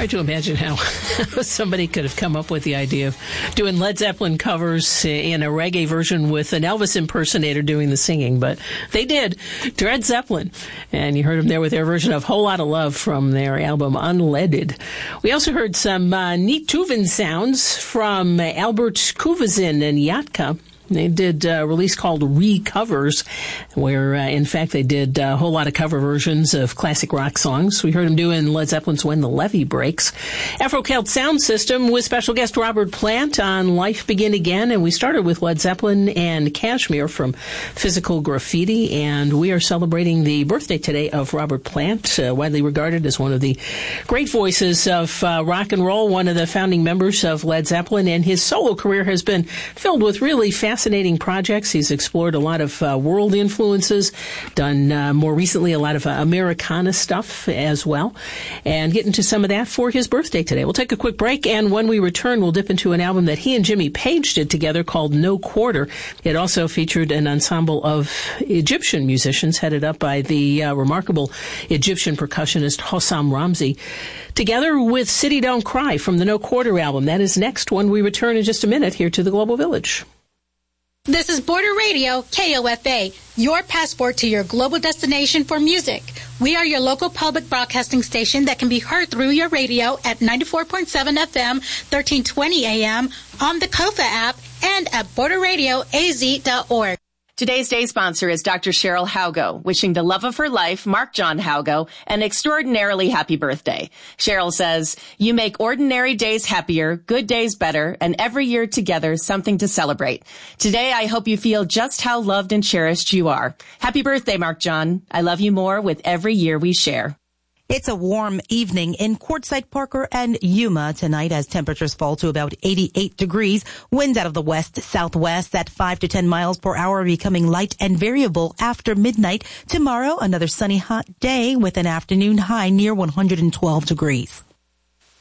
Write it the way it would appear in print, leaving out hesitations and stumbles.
hard to imagine how somebody could have come up with the idea of doing Led Zeppelin covers in a reggae version with an Elvis impersonator doing the singing, but they did. Dred Zeppelin, and you heard them there with their version of Whole Lotta Love from their album Unleaded. We also heard some neat Tuvan sounds from Albert Kuvazin and Yatka. They did a release called Recovers, where, in fact, they did a whole lot of cover versions of classic rock songs. We heard them doing Led Zeppelin's When the Levee Breaks. Afro-Celt Sound System with special guest Robert Plant on Life Begin Again. And we started with Led Zeppelin and Kashmir from Physical Graffiti. And we are celebrating the birthday today of Robert Plant, widely regarded as one of the great voices of rock and roll, one of the founding members of Led Zeppelin. And his solo career has been filled with really fascinating projects. He's explored a lot of world influences, done more recently a lot of Americana stuff as well, and get into some of that for his birthday today. We'll take a quick break, and when we return, we'll dip into an album that he and Jimmy Page did together called No Quarter. It also featured an ensemble of Egyptian musicians headed up by the remarkable Egyptian percussionist Hossam Ramzi, together with City Don't Cry from the No Quarter album. That is next when we return in just a minute here to the Global Village. This is Border Radio, KOFA, your passport to your global destination for music. We are your local public broadcasting station that can be heard through your radio at 94.7 FM, 1320 AM, on the KOFA app, and at borderradioaz.org. Today's day sponsor is Dr. Cheryl Haugo, wishing the love of her life, Mark John Haugo, an extraordinarily happy birthday. Cheryl says, "You make ordinary days happier, good days better, and every year together something to celebrate. Today, I hope you feel just how loved and cherished you are. Happy birthday, Mark John. I love you more with every year we share." It's a warm evening in Quartzsite, Parker, and Yuma tonight as temperatures fall to about 88 degrees. Winds out of the west-southwest at 5 to 10 miles per hour, becoming light and variable after midnight. Tomorrow, another sunny hot day with an afternoon high near 112 degrees.